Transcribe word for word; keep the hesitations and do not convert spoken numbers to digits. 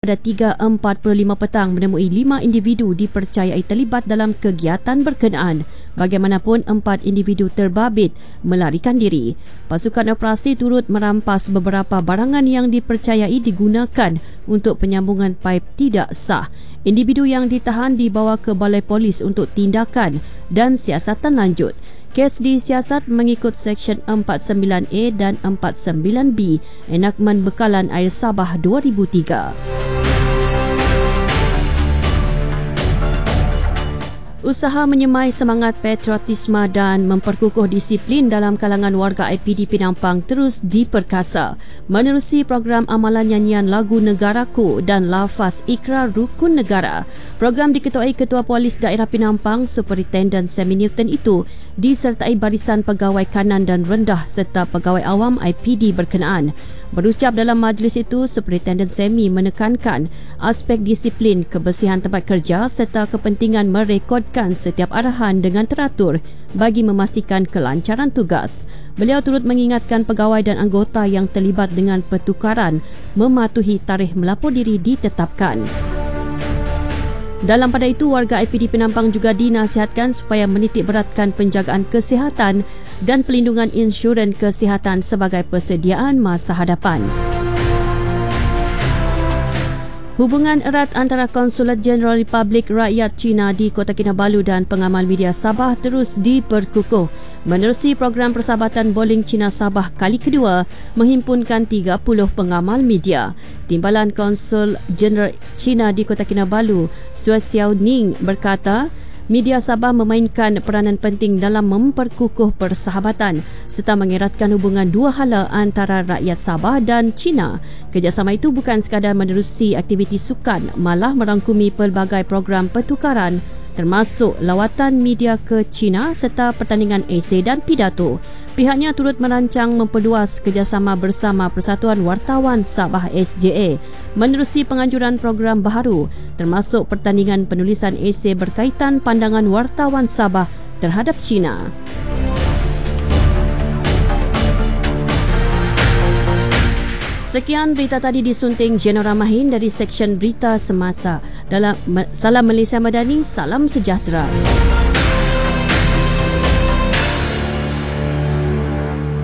pada tiga empat puluh lima petang menemui lima individu dipercayai terlibat dalam kegiatan berkenaan. Bagaimanapun, empat individu terbabit melarikan diri. Pasukan operasi turut merampas beberapa barangan yang dipercayai digunakan untuk penyambungan paip tidak sah. Individu yang ditahan dibawa ke balai polis untuk tindakan dan siasatan lanjut. Kes disiasat mengikut Seksyen empat puluh sembilan A dan empat puluh sembilan B Enakmen Bekalan Air Sabah dua ribu tiga. Usaha menyemai semangat patriotisme dan memperkukuh disiplin dalam kalangan warga I P D Penampang terus diperkasa menerusi program amalan nyanyian lagu Negaraku dan lafaz ikrar rukun negara. Program diketuai Ketua Polis Daerah Penampang Superintendent Sammy Newton itu disertai barisan pegawai kanan dan rendah serta pegawai awam I P D berkenaan. Berucap dalam majlis itu, Superintendent Sammy menekankan aspek disiplin, kebersihan tempat kerja serta kepentingan merekodkan setiap arahan dengan teratur bagi memastikan kelancaran tugas. Beliau turut mengingatkan pegawai dan anggota yang terlibat dengan pertukaran mematuhi tarikh melapor diri ditetapkan. Dalam pada itu, warga I P D Penampang juga dinasihatkan supaya menitik beratkan penjagaan kesihatan dan pelindungan insurans kesihatan sebagai persediaan masa hadapan. Hubungan erat antara Konsulat Jenderal Republik Rakyat China di Kota Kinabalu dan pengamal media Sabah terus diperkukuh menerusi program persahabatan bowling China Sabah kali kedua menghimpunkan tiga puluh pengamal media. Timbalan Konsul Jenderal China di Kota Kinabalu, Su Xiao Ning berkata, media Sabah memainkan peranan penting dalam memperkukuh persahabatan serta mengeratkan hubungan dua hala antara rakyat Sabah dan China. Kerjasama itu bukan sekadar menerusi aktiviti sukan, malah merangkumi pelbagai program pertukaran termasuk lawatan media ke China serta pertandingan esei dan pidato. Pihaknya turut merancang memperluas kerjasama bersama Persatuan Wartawan Sabah S J A menerusi penganjuran program baharu termasuk pertandingan penulisan esei berkaitan pandangan wartawan Sabah terhadap China. Sekian berita tadi disunting Jenora Mahin dari Seksyen Berita Semasa. Dalam Salam Malaysia Madani, salam sejahtera.